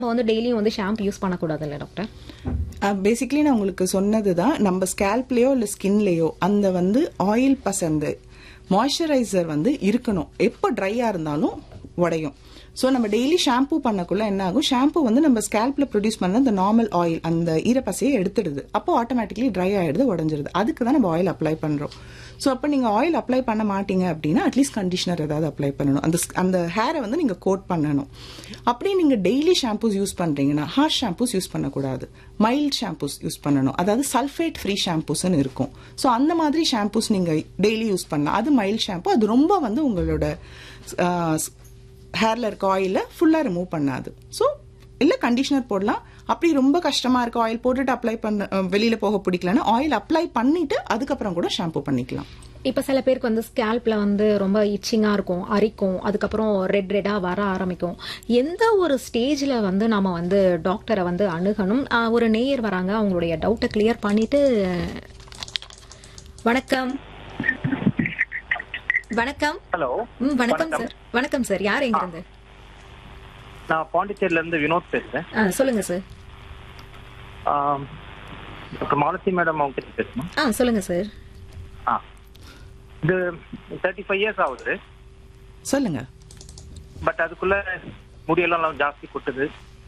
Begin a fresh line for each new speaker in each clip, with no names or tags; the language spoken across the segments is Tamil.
வந்து டெய்லியும் வந்து ஷாம்பு யூஸ் பண்ணக்கூடாதுல்ல டாக்டர்?
பேசிக்கலி நான் உங்களுக்கு சொன்னதுதான், நம்ம ஸ்கேல்ப்லயோ இல்ல ஸ்கின்லயோ அந்த வந்து ஆயில் பசந்து மாய்ஸ்சரைசர் வந்து இருக்கணும். எப்போ ட்ரையா இருந்தாலும் உடையும். ஸோ நம்ம டெய்லி ஷாம்பு பண்ணக்குள்ள என்ன ஆகும், ஷாம்பு வந்து நம்ம ஸ்கேல்ப்ல ப்ரொடியூஸ் பண்ண அந்த நார்மல் ஆயில் அந்த ஈரப்பசையை எடுத்துடுது. அப்போ ஆட்டோமேட்டிக்லி ட்ரை ஆயிடுது, உடஞ்சிருது. அதுக்கு தான் நம்ம ஆயில் அப்ளை பண்றோம். ஸோ அப்போ நீங்க ஆயில் அப்ளை பண்ண மாட்டீங்க அப்படின்னா அட்லீஸ்ட் கண்டிஷனர் ஏதாவது அப்ளை பண்ணணும். அந்த ஹேரை வந்து நீங்க கோட் பண்ணணும். அப்படி நீங்க டெய்லி ஷாம்பூஸ் யூஸ் பண்றீங்கன்னா ஹார்ஷ் ஷாம்பூஸ் யூஸ் பண்ணக்கூடாது, மைல்ட் ஷாம்பூஸ் யூஸ் பண்ணணும். அதாவது சல்ஃபேட் ஃப்ரீ ஷாம்பூஸ்ன்னு இருக்கும். ஸோ அந்த மாதிரி ஷாம்பூஸ் நீங்க டெய்லி யூஸ் பண்ணலாம். அது மைல்ட் ஷாம்பூ. அது ரொம்ப வந்து உங்களோட ஹேர்ல இருக்க ஆயில ஃபுல்லா ரிமூவ் பண்ணாது. ஸோ இல்ல கண்டிஷனர் போடலாம். அப்படி ரொம்ப கஷ்டமா இருக்கு ஆயில் போட்டுட்டு அப்ளை பண்ண வெளியில போக பிடிக்கலன்னா ஆயில் அப்ளை பண்ணிட்டு அதுக்கப்புறம் கூட ஷாம்பு பண்ணிக்கலாம்.
இப்ப சில பேருக்கு வந்து ஸ்கேல்ப்ல வந்து ரொம்ப இச்சிங்கா இருக்கும், அரிக்கும், அதுக்கப்புறம் ரெட்டா வர ஆரம்பிக்கும். எந்த ஒரு ஸ்டேஜ்ல வந்து நாம வந்து டாக்டரை வந்து அணுகணும்? ஒரு நேயர் வராங்க, அவங்களுடைய டவுட்டை கிளியர் பண்ணிட்டு. வணக்கம். வணக்கம்.
ஹலோ.
வணக்கம் சார். வணக்கம் சார். யார் எங்க இருந்து?
நான் பாண்டிச்சேரியில இருந்து வினோத் பேசுறேன்.
சொல்லுங்க சார்.
டாக்டர் மாலதி மேடம் அவங்க கிட்ட பேசணும்.
சொல்லுங்க சார்.
இது 35 இயர்ஸ் ஆகுது.
சொல்லுங்க.
பட் அதுக்குள்ள முடியெல்லாம் ஜாஸ்தி கொட்டுது.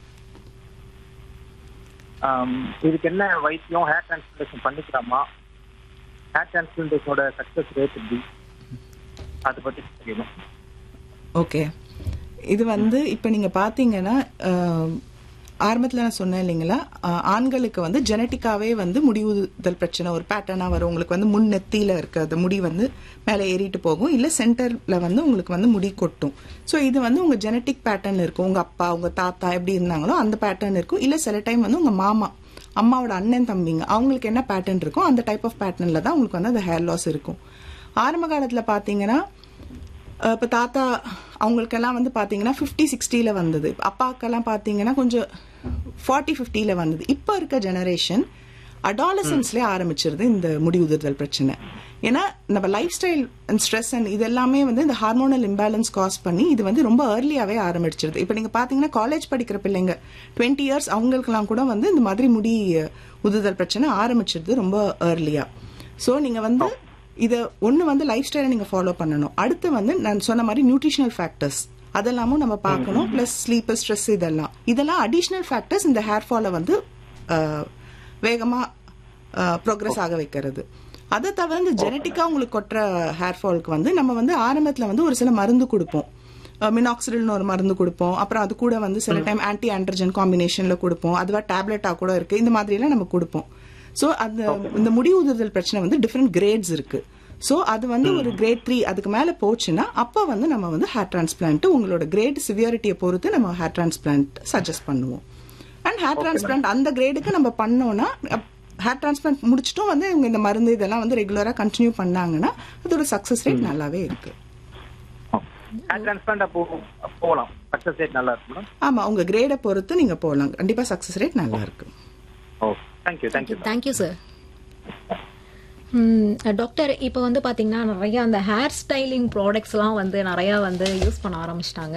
இதுக்கு என்ன வைத்தியம்? ஹேர் டிரான்ஸ்பிளேஷன் பண்ணிக்கலாமா? ஹேர் டிரான்ஸ்பிளேஷனோட சக்சஸ் ரேட் எப்படி? அதை பத்தி தெரியணும்.
ஓகே. இது வந்து இப்ப நீங்க பாத்தீங்கன்னா ஆரம்பத்துல நான் சொன்னேன் இல்லைங்களா, ஆண்களுக்கு வந்து ஜெனட்டிக்காவே வந்து முடிவுதல் பிரச்சனை ஒரு பேட்டர்னா வரும். உங்களுக்கு வந்து முன் நெத்தியில இருக்கிறது முடி வந்து மேலே ஏறிட்டு போகும், இல்ல சென்டர்ல வந்து உங்களுக்கு வந்து முடி கொட்டும். ஸோ இது வந்து உங்க ஜெனட்டிக் பேட்டர்ன் இருக்கும். உங்க அப்பா உங்க தாத்தா எப்படி இருந்தாங்களோ அந்த பேட்டர்ன் இருக்கும். இல்ல சில டைம் வந்து உங்க மாமா அம்மாவோட அண்ணன் தம்பிங்க அவங்களுக்கு என்ன பேட்டர்ன் இருக்கும் அந்த டைப் ஆஃப் பேட்டர்ன்ல தான் உங்களுக்கு வந்து அந்த ஹேர் லாஸ் இருக்கும். ஆரம்ப காலத்துல பாத்தீங்கன்னா இப்போ தாத்தா அவங்களுக்கெல்லாம் வந்து பார்த்தீங்கன்னா 50-60ல வந்தது. அப்பாக்கெல்லாம் பார்த்தீங்கன்னா கொஞ்சம் 40-50ல வந்தது. இப்போ இருக்க ஜெனரேஷன் அடாலசன்ஸ்லேயே ஆரம்பிச்சிருது இந்த முடி உதிர்தல் பிரச்சனை. ஏன்னா நம்ம life style and stress and இது எல்லாமே வந்து இந்த ஹார்மோனல் இம்பேலன்ஸ் காஸ் பண்ணி இது வந்து ரொம்ப ஏர்லியாவே ஆரம்பிச்சிருது. இப்போ நீங்க பாத்தீங்கன்னா காலேஜ் படிக்கிற பிள்ளைங்க 20 இயர்ஸ் அவங்களுக்கெல்லாம் கூட வந்து இந்த மாதிரி முடி உதிர்தல் பிரச்சனை ஆரம்பிச்சிருது ரொம்ப ஏர்லியா. ஸோ நீங்க வந்து இதை ஒன்று வந்து லைஃப் ஸ்டைலை நீங்கள் ஃபாலோ பண்ணணும். அடுத்து வந்து நான் சொன்ன மாதிரி நியூட்ரிஷனல் ஃபேக்டர்ஸ் அதெல்லாமும் நம்ம பார்க்கணும். பிளஸ் ஸ்லீப், ஸ்ட்ரெஸ் இதெல்லாம் அடிஷ்னல் ஃபேக்டர்ஸ் இந்த ஹேர் ஃபாலை வந்து வேகமாக ப்ரோக்ரஸ் ஆக வைக்கிறது. அதை தவிர இந்த ஜெனட்டிக்காக உங்களுக்கு கொட்டுற ஹேர் ஃபாலுக்கு வந்து நம்ம வந்து ஆரம்பத்தில் வந்து ஒரு சில மருந்து கொடுப்போம். மினாக்சிடில்னு ஒரு மருந்து கொடுப்போம். அப்புறம் அது கூட வந்து சில டைம் ஆன்டி ஆண்ட்ரஜன் காம்பினேஷனில் கொடுப்போம். அதுவா டேப்லெட்டாக கூட இருக்கு. இந்த மாதிரிலாம் நம்ம கொடுப்போம். ஸோ இந்த முடி உதிர்தல் பிரச்சனை வந்து டிஃப்ரெண்ட் கிரேட்ஸ் இருக்கு. ஸோ அது வந்து ஒரு கிரேட் 3 அதுக்கு மேலே போச்சுன்னா அப்போ வந்து நம்ம வந்து ஹேர் டிரான்ஸ்பிளான்ட் உங்களோட கிரேட் சிவியாரிட்டியை பொறுத்து நம்ம ஹேர் டிரான்ஸ்பிளான்ட் சஜஸ்ட் பண்ணுவோம். அண்ட் ஹேர் டிரான்ஸ்பிளான்ட் அந்த கிரேடுக்கு நம்ம பண்ணோம்னா ஹேர் டிரான்ஸ்பிளான்ட் முடிச்சுட்டும் வந்து இவங்க இந்த மருந்து இதெல்லாம் வந்து ரெகுலராக கண்டினியூ பண்ணாங்கன்னா அதோட சக்சஸ் ரேட் நல்லாவே இருக்கு. ஆமா, உங்க கிரேடை பொறுத்து நீங்க போகலாம். கண்டிப்பா சக்சஸ் ரேட் நல்லா இருக்கு.
Thank you sir. டாக்டர், இப்போ வந்து பாத்தீங்கன்னா நிறைய அந்த ஹேர் ஸ்டைலிங் ப்ராடக்ட்ஸ்லாம் வந்து நிறைய வந்து யூஸ் பண்ண ஆரம்பிச்சிட்டாங்க.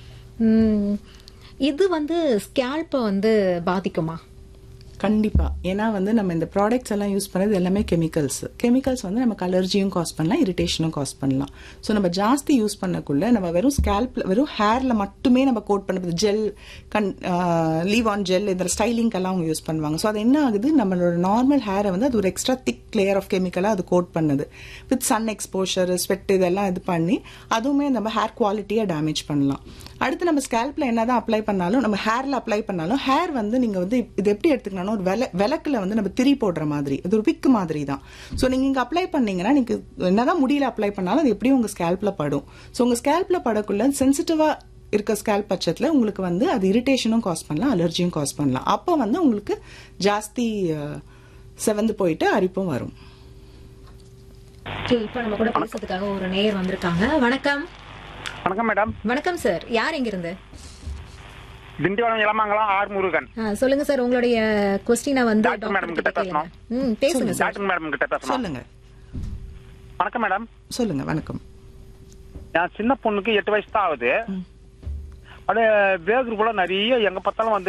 இது வந்து ஸ்கேல்பை வந்து பாதிக்குமா?
கண்டிப்பா. ஏன்னா வந்து நம்ம இந்த ப்ராடக்ட்ஸ் எல்லாம் யூஸ் பண்ணது எல்லாமே கெமிக்கல்ஸ் வந்து நமக்கு அலர்ஜியும் காஸ் பண்ணலாம், இரிட்டேஷனும் காஸ் பண்ணலாம். ஸோ நம்ம ஜாஸ்தி யூஸ் பண்ணக்குள்ள நம்ம வெறும் ஸ்கேல்ப்ல வெறும் ஹேர்ல மட்டுமே நம்ம கோட் பண்ண ஜெல் லீவ் ஆன் ஜெல் இந்த ஸ்டைலிங்கெல்லாம் அவங்க யூஸ் பண்ணுவாங்க. ஸோ அது என்ன ஆகுது, நம்மளோட நார்மல் ஹேரை வந்து அது ஒரு எக்ஸ்ட்ரா திக் லேயர் ஆஃப் கெமிக்கலா அது கோட் பண்ணுது. வித் சன் எக்ஸ்போஷர், ஸ்வெட் இதெல்லாம் இது பண்ணி அதுவுமே நம்ம ஹேர் குவாலிட்டியை டேமேஜ் பண்ணலாம். அடுத்து நம்ம ஸ்கேல்ப்ல என்னதான் அப்ளை பண்ணாலும் நம்ம ஹேர்ல அப்ளை பண்ணாலும் ஹேர் வந்து நீங்க வந்து இது எப்படி எடுத்துக்கணும், ஒரு விளக்குல வந்து நம்ம திரி போடுற மாதிரி அது ஒரு விக் மாதிரி தான். ஸோ நீங்க இங்க அப்ளை பண்ணீங்கன்னா நீங்க என்னதான் முடியல அப்ளை பண்ணாலும் அது எப்படியும் உங்க ஸ்கேல்ப்ல படும். ஸோ உங்க ஸ்கேல்ப்ல படக்குள்ள சென்சிட்டிவா இருக்க ஸ்கேல்ப் பட்சத்துல உங்களுக்கு வந்து அது இரிட்டேஷனும் காஸ் பண்ணலாம், அலர்ஜியும் காஸ் பண்ணலாம். அப்போ வந்து உங்களுக்கு ஜாஸ்தி செவந்து போயிட்டு அரிப்பும் வரும்.
இப்போ நம்ம கூட பேசுறதுக்காக ஒரு நேயர் வந்திருக்காங்க. வணக்கம்.
வணக்கம் மேடம்.
வணக்கம் சார். யார் எங்க இருந்து?
திண்டிவனம் இளமாங்கலம் ஆர் முருகன்.
சொல்லுங்க சார், உங்களுடைய क्वेश्चन வந்து
டாக்டர் மேடம் கிட்ட பேசணும்.
பேசுங்க சார்.
டாக்டர் மேடம் கிட்ட பேசணும்.
சொல்லுங்க.
வணக்கம் மேடம்.
சொல்லுங்க. வணக்கம்.
நான் சின்ன பொண்ணுக்கு 8 வயசு தான் ஆகுது.
அப்படியே வேகுரு போல நிறைய எங்க பார்த்தாலும் வந்து